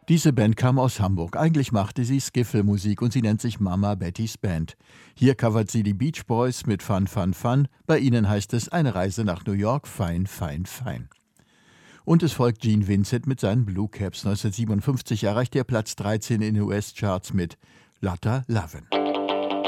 Diese Band kam aus Hamburg. Eigentlich machte sie Skiffle-Musik und sie nennt sich Mama Bettys Band. Hier covert sie die Beach Boys mit Fun, Fun, Fun. Bei ihnen heißt es eine Reise nach New York, fein, fein, fein. Und es folgt Gene Vincent mit seinen Blue Caps. 1957 erreicht er Platz 13 in den US-Charts mit Lotta Lovin'.